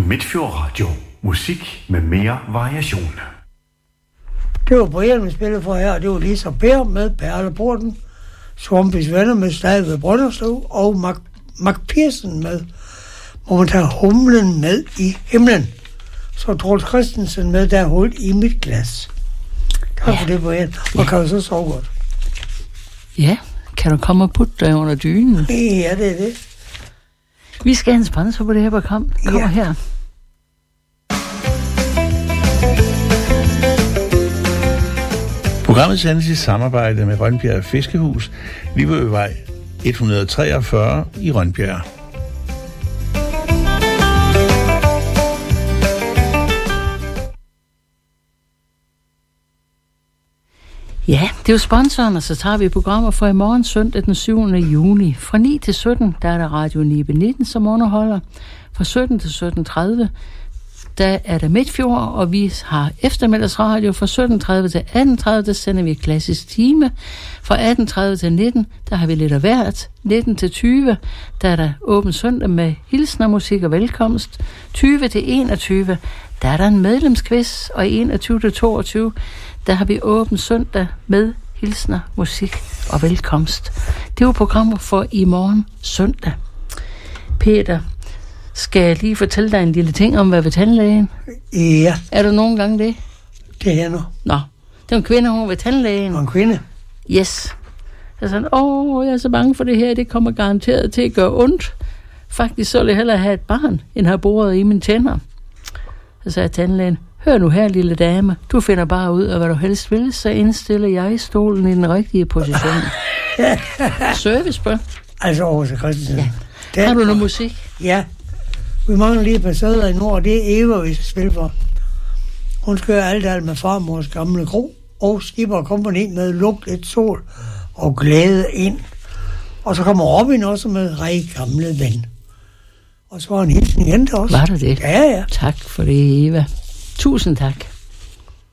Midtfjord Radio. Musik med mere variation. Det var Brian, vi spillede for her, det var Lisa Per med Perleporten, Swampis Venner med Slag ved Brønderslev, og Mac Pearson med Må man tage humlen med i himlen. Så Troels Christensen med Der er hul i mit glas. Tak for det, Brian. Og kan du så sove godt? Ja, kan du komme og putte dig under dynen? Ja, det er det. Vi skal have en sponsor på det her program. Kommer her. Programmet sendes i samarbejde med Rønbjerg Fiskehus, Livøvej 143 i Rønbjerg. Ja, det er jo sponsoren, og så tager vi programmer for i morgen søndag den 7. juni. Fra 9 til 17, der er der Radio Nibe 19, som underholder. Fra 17 til 17.30, der er der Midtfjord, og vi har eftermiddagsradio. Fra 17.30 til 18.30, der sender vi klassisk time. Fra 18.30 til 19, der har vi lidt af hvert. 19 til 20, der er der åben søndag med hilsner, musik og velkomst. 20 til 21, der er der en medlemsquiz, og 21 til 22, der har vi åben søndag med hilsner, musik og velkomst. Det var programmer for i morgen søndag. Peter, skal jeg lige fortælle dig en lille ting om, hvad ved tandlægen? Ja. Er du nogen gang det? Det er nu. Nå, det er en kvinde, hun ved tandlægen. Og en kvinde? Yes. Jeg sagde, jeg er så bange for det her, det kommer garanteret til at gøre ondt. Faktisk så vil jeg hellere have et barn, end have boret i mine tænder. Så sagde tandlægen, hør nu her, lille dame, du finder bare ud af, hvad du helst vil, så indstiller jeg stolen i den rigtige position. Service, bro. Altså, Åse Christensen. Ja. Har du noget musik? Ja. Vi mangler lige et par sæder i nord, det er Eva, vi skal spille for. Hun skal gøre alt med farmors gamle kro, og Skipper Company med Lugt lidt sol og Glæde ind. Og så kommer Robin også med Rej gamle ven. Og så var en hilsen igen til os. Var det det? Ja. Tak for det, Eva. Tusind tak.